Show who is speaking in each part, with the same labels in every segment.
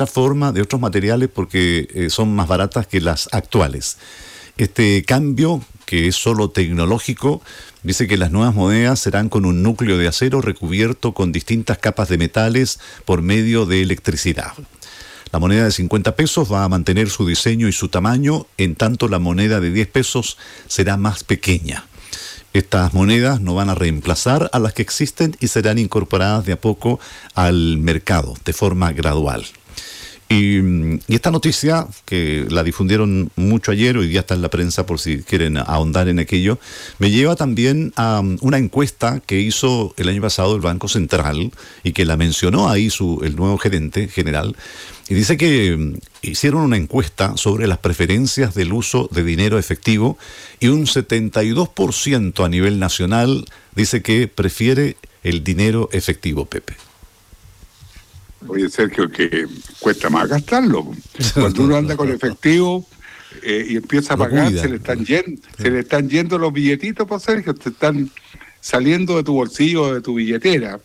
Speaker 1: otra forma, de otros materiales, porque son más baratas que las actuales. Este cambio, que es solo tecnológico, dice que las nuevas monedas serán con un núcleo de acero recubierto con distintas capas de metales por medio de electricidad. La moneda de 50 pesos va a mantener su diseño y su tamaño, en tanto la moneda de 10 pesos será más pequeña. Estas monedas no van a reemplazar a las que existen y serán incorporadas de a poco al mercado, de forma gradual. Y esta noticia, que la difundieron mucho ayer, hoy día está en la prensa por si quieren ahondar en aquello, me lleva también a una encuesta que hizo el año pasado el Banco Central y que la mencionó ahí el nuevo gerente general. Y dice que hicieron una encuesta sobre las preferencias del uso de dinero efectivo y un 72% a nivel nacional dice que prefiere el dinero efectivo, Pepe.
Speaker 2: Oye, Sergio, que cuesta más gastarlo. Cuando uno anda con efectivo y empieza a pagar, se le están yendo los billetitos, pues, Sergio, te están saliendo de tu bolsillo, de tu billetera.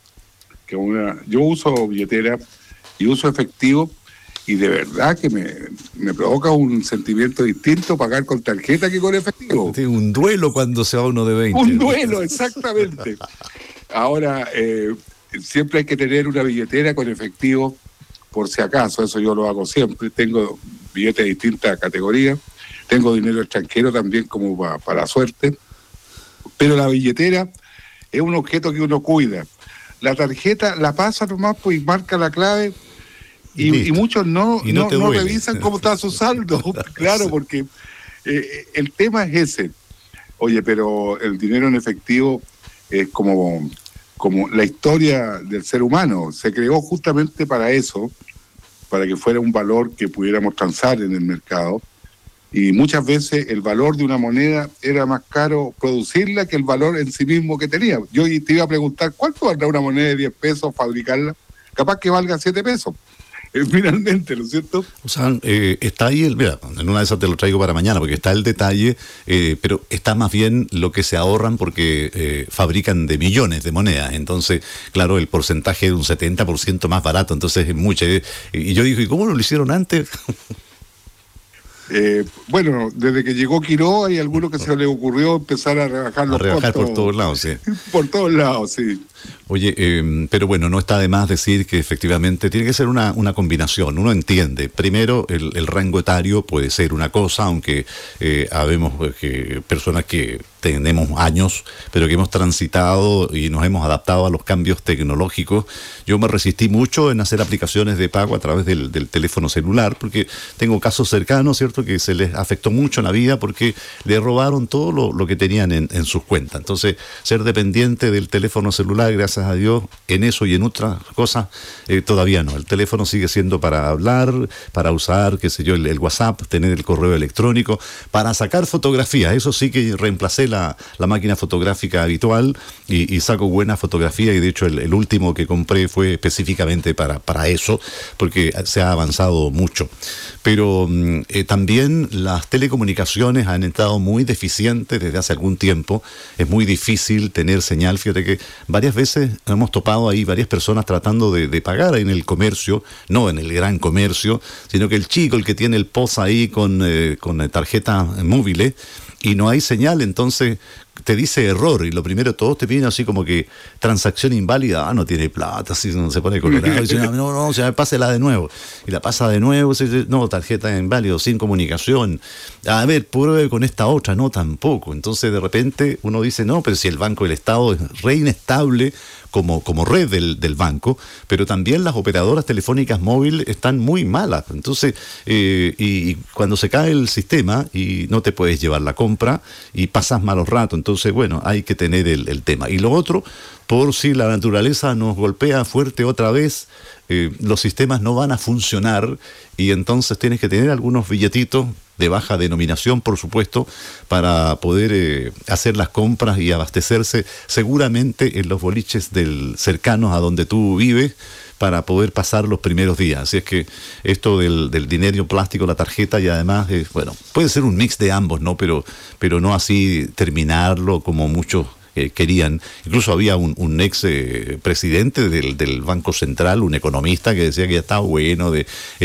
Speaker 2: Yo uso billetera y uso efectivo, y de verdad que me provoca un sentimiento distinto pagar con tarjeta que con efectivo.
Speaker 1: Tiene un duelo cuando se va uno de 20.
Speaker 2: Un duelo, exactamente. Ahora, siempre hay que tener una billetera con efectivo, por si acaso, eso yo lo hago siempre. Tengo billetes de distintas categorías, tengo dinero extranjero también como para la suerte, pero la billetera es un objeto que uno cuida. La tarjeta la pasa nomás, pues, y marca la clave, y muchos no revisan cómo está su saldo. Claro, porque el tema es ese. Oye, pero el dinero en efectivo es como la historia del ser humano. Se creó justamente para eso, para que fuera un valor que pudiéramos transar en el mercado. Y muchas veces el valor de una moneda era más caro producirla que el valor en sí mismo que tenía. Yo te iba a preguntar, ¿cuánto valdrá una moneda de 10 pesos fabricarla? Capaz que valga 7 pesos. Finalmente, ¿no es cierto?
Speaker 1: O sea, está ahí, mira, en una de esas te lo traigo para mañana, porque está el detalle, pero está más bien lo que se ahorran porque fabrican de millones de monedas. Entonces, claro, el porcentaje es un 70% más barato, entonces es mucho. Y yo digo, ¿y cómo no lo hicieron antes?
Speaker 2: Bueno, desde que llegó Quiró hay alguno que se le ocurrió empezar a rebajar los costos.
Speaker 1: Por todos lados, sí.
Speaker 2: Por todos lados, sí.
Speaker 1: Oye, pero bueno, no está de más decir que efectivamente tiene que ser una combinación. Uno entiende, primero, el rango etario puede ser una cosa, aunque habemos personas que tenemos años, pero que hemos transitado y nos hemos adaptado a los cambios tecnológicos. Yo me resistí mucho en hacer aplicaciones de pago a través del teléfono celular, porque tengo casos cercanos, ¿cierto?, que se les afectó mucho en la vida porque le robaron todo lo que tenían en sus cuentas. Entonces, ser dependiente del teléfono celular, gracias a Dios, en eso y en otras cosas, todavía no. El teléfono sigue siendo para hablar, para usar, qué sé yo, el WhatsApp, tener el correo electrónico, para sacar fotografías. Eso sí que reemplacé la máquina fotográfica habitual y saco buenas fotografías, y de hecho el último que compré fue específicamente para eso, porque se ha avanzado mucho. Pero también las telecomunicaciones han estado muy deficientes desde hace algún tiempo. Es muy difícil tener señal. Fíjate que varias veces hemos topado ahí varias personas tratando de pagar en el comercio, no en el gran comercio, sino que el chico, el que tiene el POS ahí con tarjetas móviles, y no hay señal, entonces te dice error, y lo primero todos te piden así como que transacción inválida, no tiene plata, así no se pone colorado, y dice, no, pásela de nuevo, y la pasa de nuevo, no, tarjeta inválida, sin comunicación, a ver, pruebe con esta otra, no, tampoco. Entonces de repente uno dice, no, pero si el Banco del Estado es re inestable como red del banco, pero también las operadoras telefónicas móviles están muy malas. Entonces, y cuando se cae el sistema y no te puedes llevar la compra y pasas malos ratos, entonces, bueno, hay que tener el tema. Y lo otro, por si la naturaleza nos golpea fuerte otra vez, los sistemas no van a funcionar, y entonces tienes que tener algunos billetitos de baja denominación, por supuesto, para poder hacer las compras y abastecerse seguramente en los boliches cercanos a donde tú vives, para poder pasar los primeros días. Así es que esto del dinero plástico, la tarjeta, y además, bueno, puede ser un mix de ambos, ¿no? Pero no así terminarlo como muchos querían. Incluso había un ex presidente del Banco Central, un economista, que decía que ya estaba bueno de